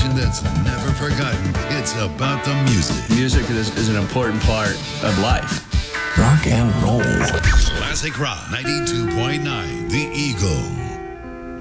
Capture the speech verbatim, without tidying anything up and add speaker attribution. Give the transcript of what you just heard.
Speaker 1: station that's never forgotten it's about the music.
Speaker 2: Music is, is an important part of life.
Speaker 3: Rock and roll.
Speaker 1: Classic Rock ninety-two point nine, The Eagle.